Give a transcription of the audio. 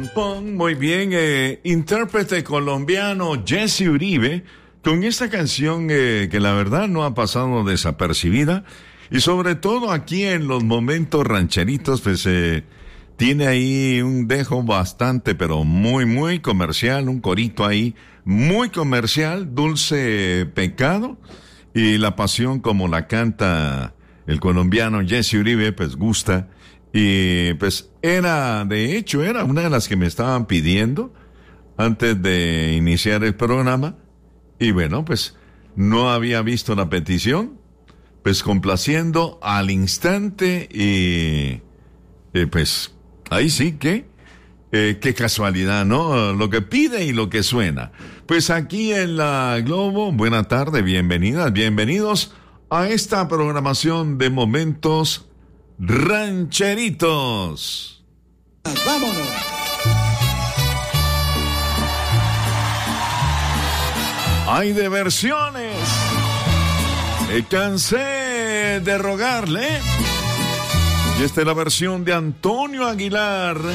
Muy bien, intérprete colombiano Jesse Uribe con esta canción que la verdad no ha pasado desapercibida y sobre todo aquí en los momentos rancheritos pues tiene ahí un dejo bastante pero muy comercial, un corito ahí muy comercial, Dulce Pecado, y la pasión como la canta el colombiano Jesse Uribe pues gusta. Y pues era una de las que me estaban pidiendo antes de iniciar el programa. Y bueno, pues no había visto la petición, pues complaciendo al instante y pues ahí sí que, qué casualidad, ¿no? Lo que pide y lo que suena. Pues aquí en la Globo, buena tarde, bienvenidas, bienvenidos a esta programación de momentos rancheritos. ¡Vámonos! Hay de versiones. Me cansé de rogarle. Y esta es la versión de Antonio Aguilar.